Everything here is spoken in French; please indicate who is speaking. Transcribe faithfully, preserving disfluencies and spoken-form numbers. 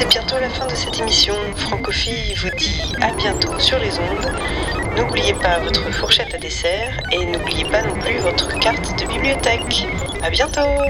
Speaker 1: c'est bientôt la fin de cette émission. Francophile vous dit à bientôt sur les ondes. N'oubliez pas votre fourchette à dessert et n'oubliez pas non plus votre carte de bibliothèque. À bientôt!